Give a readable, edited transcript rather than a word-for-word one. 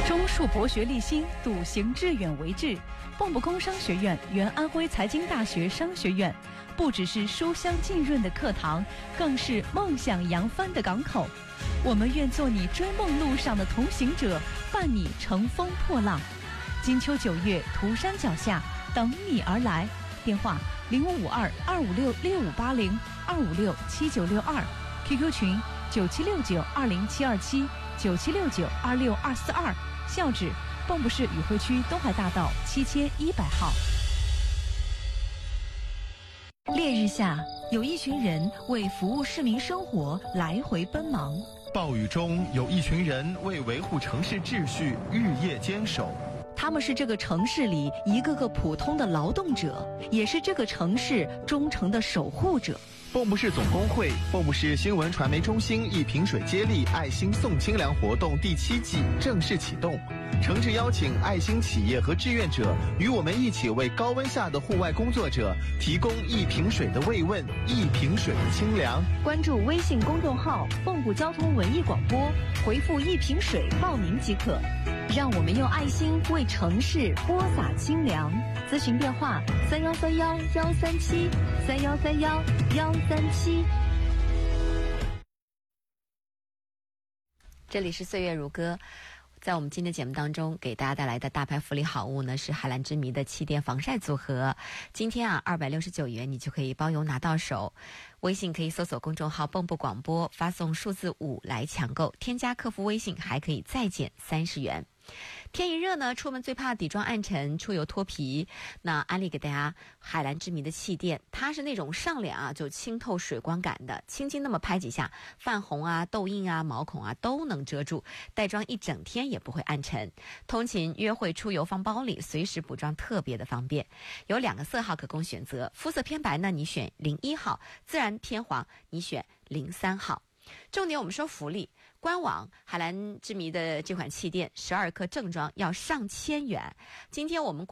中树博学立心，笃行致远为志。蚌埠工商学院原安徽财经大学商学院，不只是书香浸润的课堂，更是梦想扬帆的港口。我们愿做你追梦路上的同行者，伴你乘风破浪。金秋9月，涂山脚下，等你而来。电话：0552-556-6580，256-7962，QQ 群9769-20727，9769-26242。校址：蚌埠市宇汇区东海大道7100号。烈日下，有一群人为服务市民生活来回奔忙； 暴雨中，有一群人为维护城市秩序日夜坚守。 他们是这个城市里一个个普通的劳动者，也是这个城市忠诚的守护者。 蚌埠市总工会、蚌埠市新闻传媒中心一瓶水接力爱心送清凉活动第7季正式启动，诚挚邀请爱心企业和志愿者与我们一起为高温下的户外工作者提供一瓶水的慰问，一瓶水的清凉。 关注微信公众号蚌埠交通文艺广播，回复一瓶水报名即可。让我们用爱心为城市播撒清凉。咨询电话：3131-137，3131-137。 这里是岁月如歌。在我们今天节目当中给大家带来的大牌福利好物呢，是海蓝之谜的气垫防晒组合。今天269元你就可以包邮拿到手。微信可以搜索公众号蚌埠广播，发送数字5来抢购，添加客服微信还可以再减30元。天一热呢，出门最怕底妆暗沉，出油脱皮。那安利给大家海蓝之谜的气垫，它是那种上脸就清透水光感的，轻轻那么拍几下，泛红痘印毛孔都能遮住，带妆一整天也不会暗沉。通勤约会出游放包里，随时补妆特别的方便。有2个色号可供选择，肤色偏白呢你选01号，自然偏黄你选03号。重点我们说福利，官网海蓝之谜的这款气垫12克正装要上1000元。今天我们